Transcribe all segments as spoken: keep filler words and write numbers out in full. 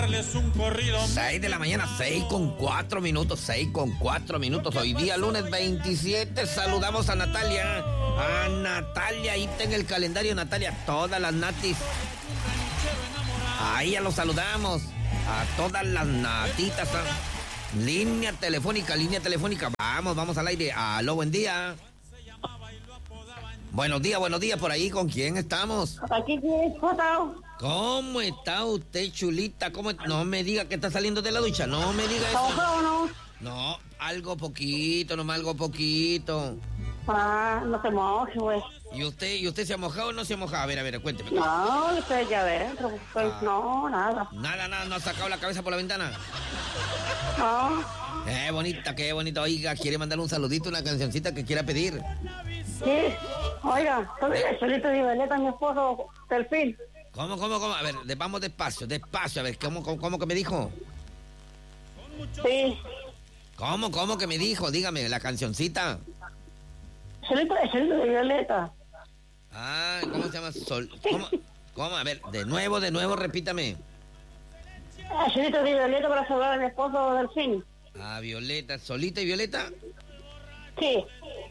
seis de la mañana, seis con cuatro minutos, seis con cuatro minutos. Hoy día lunes veintisiete, saludamos a Natalia. A Natalia, ahí está en el calendario, Natalia, todas las natis. Ahí ya los saludamos. A todas las natitas. Línea telefónica, línea telefónica. Vamos, vamos al aire. Aló, buen día. Buenos días, buenos días, por ahí, ¿con quién estamos? Aquí, ¿Cómo está usted, chulita? ¿Cómo? No me diga que está saliendo de la ducha, no me diga eso. ¿Mojado no? No, algo poquito, nomás algo poquito. Ah, no se moje, güey. ¿Y usted, ¿Y usted se ha mojado o no se ha mojado? A ver, a ver, cuénteme. No, estoy allá adentro, pues Ah. no, nada. Nada, nada, ¿no ha sacado la cabeza por la ventana? No, Qué bonita, qué bonita. Oiga, quiere mandarle un saludito, una cancioncita que quiera pedir. sí, oiga, soy Solito de Violeta, mi esposo, Delfín. ¿Cómo, cómo, cómo? A ver, de- vamos despacio, despacio. A ver, ¿cómo, cómo, cómo que me dijo? Sí, ¿Cómo, cómo que me dijo? Dígame, la cancioncita. Solito, Solito de Violeta. Ah, ¿cómo se llama? Sol, ¿cómo? ¿Cómo? A ver, de nuevo, de nuevo, repítame. Ah, Solito de Violeta para saludar a mi esposo, Delfín. Ah, Violeta, Solita y Violeta. Sí,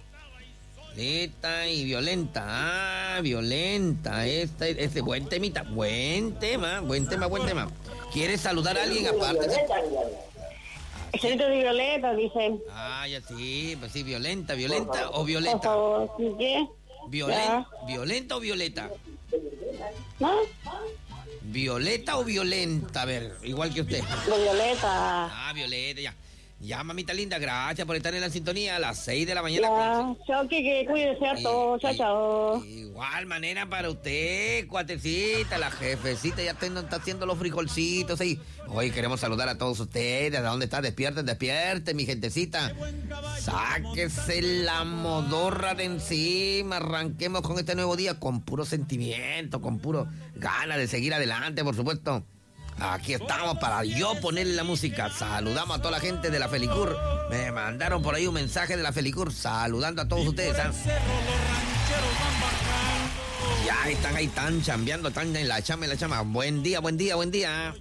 Violeta y Violenta. Ah, Violenta. Esta, este buen temita. Buen tema, buen tema, buen tema. ¿Quieres saludar a alguien aparte? Solito de Violeta, dicen. Ah, ya sí, pues sí, Violenta, Violenta o Por Violeta. favor, ¿sí qué? Violen, ¿Violenta o Violeta? ¿No? ¿Violeta o Violenta? A ver, igual que usted. De Violeta. Ah, Violeta, ya. Ya, mamita linda, gracias por estar en la sintonía a las seis de la mañana. Ya, chao, que cuídese harto, Y- chao, y- chao. Igual manera para usted, cuatecita, la jefecita ya está, está haciendo los frijolcitos ahí. Hoy queremos saludar a todos ustedes. ¿De dónde está? Despierten, despierten, mi gentecita. Sáquese la modorra de encima. Arranquemos con este nuevo día con puro sentimiento, con puro ganas de seguir adelante, por supuesto. Aquí estamos para yo ponerle la música. Saludamos a toda la gente de la Felicur. Me mandaron por ahí un mensaje de la Felicur saludando a todos ustedes. ¿Ah? Ya están ahí, están chambeando, están en la chama, en la chama. Buen día, buen día, buen día.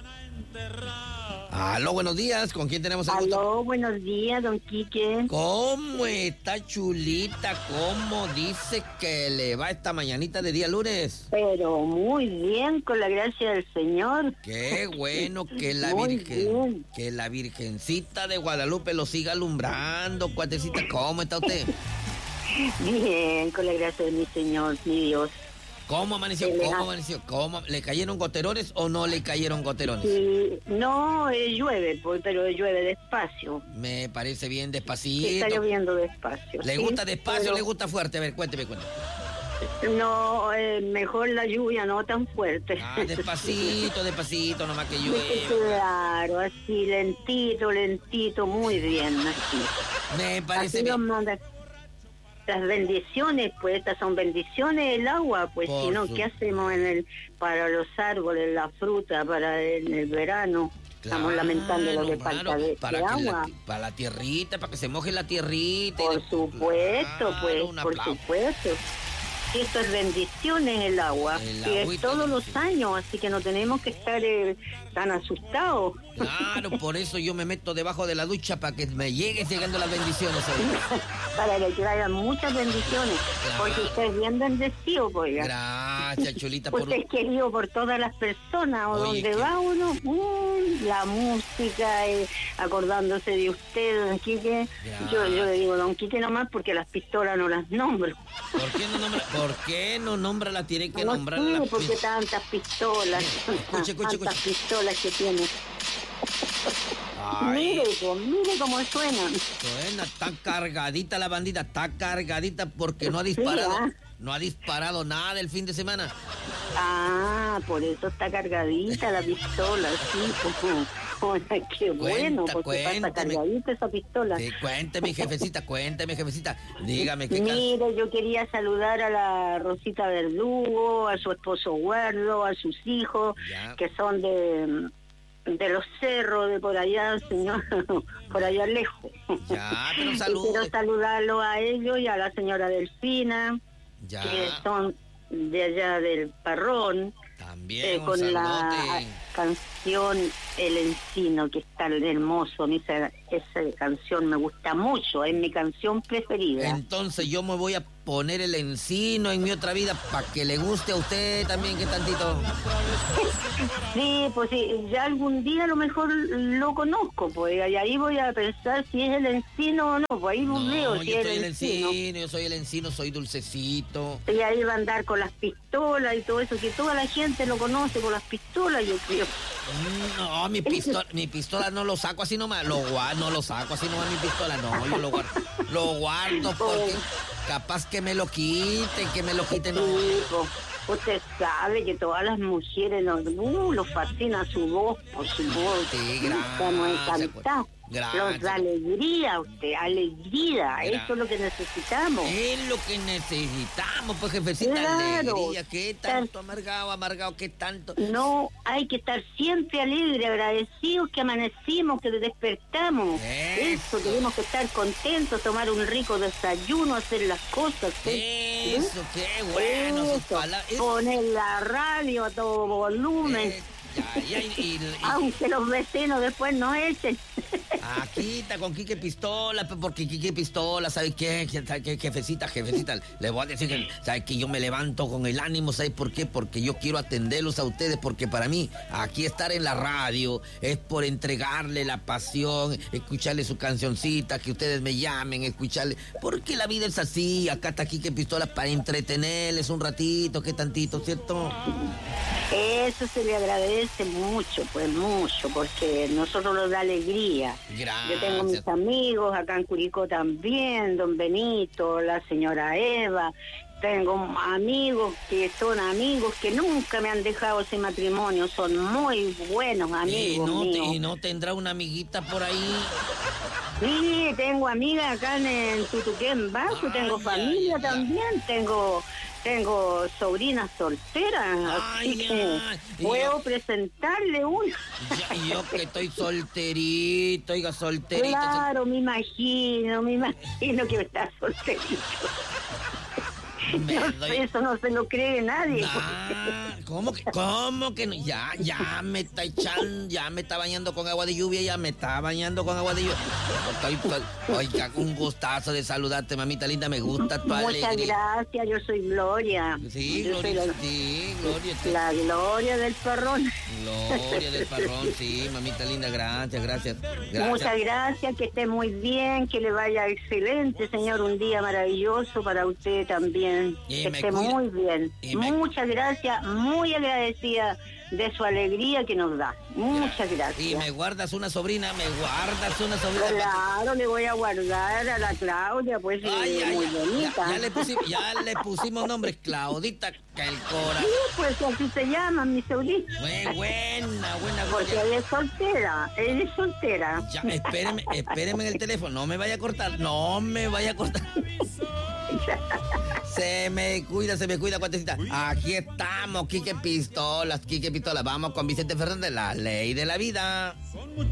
Aló, buenos días. ¿Con quién tenemos el gusto? Aló, buenos días, don Quique. ¿Cómo está, chulita? ¿Cómo dice que le va esta mañanita de día lunes? Pero muy bien, con la gracia del Señor. Qué bueno que la Muy Virgen, bien. que la Virgencita de Guadalupe lo siga alumbrando, cuatecita. ¿Cómo está usted? Bien, con la gracia de mi Señor, mi Dios. ¿Cómo amaneció? Sí, ¿Cómo le- amaneció? ¿Cómo? ¿Le cayeron goterones o no le cayeron goterones? Sí, no, eh, llueve, pues, pero llueve despacio. Me parece bien Sí, despacito. está lloviendo despacio. ¿Le sí, gusta despacio o pero le gusta fuerte? A ver, cuénteme, cuénteme. No, eh, mejor la lluvia, no tan fuerte. Ah, despacito, despacito, nomás que Sí, llueve. claro, así, lentito, lentito, muy bien, así. Me parece Así nos bien. manda las bendiciones, pues estas son bendiciones el agua, pues Por si no, su- ¿qué hacemos en el para los árboles, la fruta, para en el verano? Estamos Claro, lamentando lo que claro, falta de, para de que la agua. ti- para la tierrita, para que se moje la tierrita. y Por de- supuesto, Claro, pues, un por aplauso. supuesto. Y esto es bendiciones el agua, El y es agüita todos los bendición. años, así que no tenemos que estar eh, tan asustados. Claro, por eso yo me meto debajo de la ducha para que me llegue llegando las bendiciones ahí. Para que traigan muchas bendiciones, Claro. porque usted es bien bendecido, pues. oiga. Gracias, chulita, por Usted es querido por todas las personas, o Oye, donde que- va uno, mm, la música, eh, acordándose de usted, don Quique. Yo, yo le digo don Quique nomás porque las pistolas no las nombro. ¿Por qué no nombra, ¿por qué no nombra la tiene que No nombrar sé la por qué tantas pistolas, Escuche, escuche, tantas escuche. pistolas que tiene. Ay, Mire, pues, mire cómo suenan. suena, está cargadita la bandita, está cargadita porque no ha disparado, ah. no ha disparado nada el fin de semana. Ah, por eso está cargadita la pistola, sí, pues. Oye, qué bueno, Cuenta, porque pasa cuéntame. cargadita esa pistola. Sí, cuénteme, jefecita, cuénteme, jefecita. Dígame qué caso. Mire, yo quería saludar a la Rosita Verdugo, a su esposo Guardo, a sus hijos, Ya. que son de, de los cerros, de por allá, señor, por allá lejos. Ya, pero Y salude. quiero saludarlo a ellos y a la señora Delfina, Ya. que son de allá del Parrón. También eh, un con la saludote. canción El Encino, que es tan hermoso. A mí esa, esa canción me gusta mucho, es mi canción preferida. Entonces yo me voy a poner El Encino en mi otra vida para que le guste a usted también, que tantito. Sí, pues sí, ya algún día a lo mejor lo conozco, pues, y ahí voy a pensar si es El Encino o no, pues ahí No, veo yo si es soy El el Encino. encino, yo soy el encino, soy dulcecito. Y ahí va a andar con las pistolas y todo eso, que toda la gente lo conoce por las pistolas, yo creo. Mm, No, mi pistola, mi pistola no lo saco así nomás, lo guardo, no lo saco así nomás mi pistola, no, yo lo guardo, lo guardo porque capaz que me lo quiten, que me lo quiten. No. Sí, pues, usted sabe que todas las mujeres nos, uh, los fascina su voz, por su voz. Sí, Estamos gracias, encantados. gracias. Nos da alegría, usted, alegría. Gracias. Eso es lo que necesitamos. Es lo que necesitamos, pues jefecita, Claro. alegría, ¿qué tanto amargado, amargado, qué tanto? No, hay que estar siempre alegre, agradecidos que amanecimos, que Eso. despertamos. Eso, tenemos que estar contentos, tomar un rico desayuno, hacer las cosas. ¿sí? Eso, qué bueno, sus Eso, palabras. Eso, poner la radio a todo volumen, eh, ya, ya, y- y- y- aunque los vecinos después no echen. Aquí está con Quique Pistola, pe- porque Quique Pistola, ¿sabes qué? ¿Sabe qué? Jefecita, jefecita, le voy a decir que, ¿sabes qué? Yo me levanto con el ánimo, ¿sabes por qué? Porque yo quiero atenderlos a ustedes, porque para mí, aquí estar en la radio es por entregarle la pasión, escucharle su cancioncita, que ustedes me llamen, escucharle, porque la vida es así, acá está Quique Pistola para entretenerles un ratito, qué tantito, ¿cierto? Eso se le agradece mucho, pues mucho, porque nosotros nos da alegría. Gracias. Yo tengo mis amigos acá en Curicó también, don Benito, la señora Eva. Tengo amigos que son amigos que nunca me han dejado sin matrimonio, son muy buenos Y amigos no, te- míos. y no tendrá una amiguita por ahí. Sí, tengo amigas acá en, en Tutuquén Bajo, tengo Ay, familia ay, ay. también, tengo tengo sobrinas solteras, Ay, así que ay, y puedo yo- presentarle una. Ya, y yo que estoy solterito, oiga, solterito. Claro, me imagino, me imagino que está solterito. Me No, doy- eso no se lo cree nadie. Ah, ¿cómo que, cómo que no? Ya, ya me está echando, ya me está bañando con agua de lluvia, ya me está bañando con agua de lluvia. Estoy, estoy- oiga, un gustazo de saludarte, mamita linda, me gusta tu Muchas alegría. gracias, yo soy Gloria. Sí, Yo soy Gloria, la, sí, Gloria, te- la Gloria del Perrón. Gloria del Parrón, sí, mamita linda, gracias, gracias. gracias. Muchas gracias, que esté muy bien, que le vaya excelente, señor, un día maravilloso para usted también. Y Que me esté cuida- muy bien. y me- Muchas gracias, muy agradecida de su alegría que nos da. Muchas gracias. Y me guardas una sobrina, me guardas una sobrina. Claro, le voy a guardar a la Claudia, pues Ay, eh, ay, muy ay, bonita. ya, ya le pusimos, ya le pusimos nombre, Claudita, que el cora. Sí, pues así se llama mi sobrina. Muy buena, buena, Porque Gloria. ella es soltera, ella es soltera. Ya, espéreme, espéreme en el teléfono, no me vaya a cortar, no me vaya a cortar. Se me cuida, se me cuida, cuatecita. Aquí estamos, Quique Pistolas, Quique Pistolas. Vamos con Vicente Fernández, la ley de la vida.